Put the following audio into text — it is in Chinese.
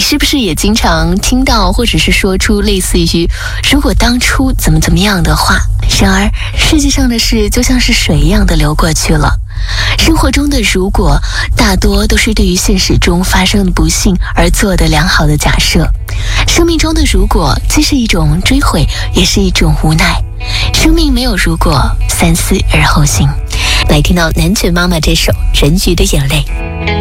是不是也经常听到或者是说出类似于如果当初怎么怎么样的话？然而世界上的事就像是水一样的流过去了，生活中的如果大多都是对于现实中发生的不幸而做的良好的假设，生命中的如果既是一种追悔，也是一种无奈。生命没有如果，三思而后行。来听到南拳妈妈这首《人鱼的眼泪》。